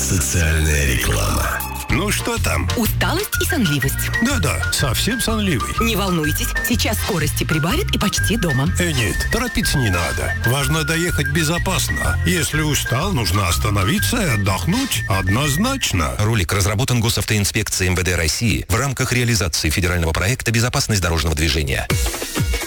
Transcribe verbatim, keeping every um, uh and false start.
Социальная реклама. Ну что там? Усталость и сонливость. Да-да, совсем сонливый. Не волнуйтесь, сейчас скорости прибавит и почти дома. Э, нет, торопиться не надо. Важно доехать безопасно. Если устал, нужно остановиться и отдохнуть. Однозначно. Ролик разработан Госавтоинспекцией эм вэ дэ России в рамках реализации федерального проекта «Безопасность дорожного движения».